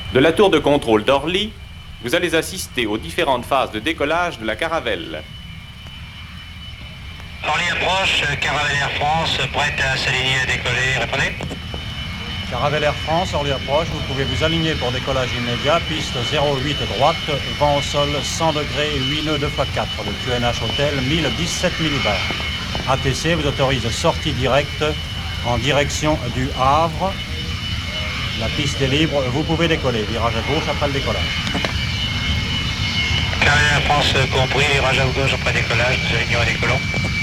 De la tour de contrôle d'Orly, vous allez assister aux différentes phases de décollage de la Caravelle. Orly approche, Caravelle Air France, prête à s'aligner à décoller, répondez. Caravelle Air France, Orly approche, vous pouvez vous aligner pour décollage immédiat, piste 08 droite, vent au sol 100 degrés, 8 nœuds 2x4, le QNH Hôtel 1017 millibars. ATC vous autorise sortie directe en direction du Havre. La piste est libre, vous pouvez décoller, virage à gauche après le décollage. Caravelle Air France compris, virage à gauche après décollage, nous alignons et décollons.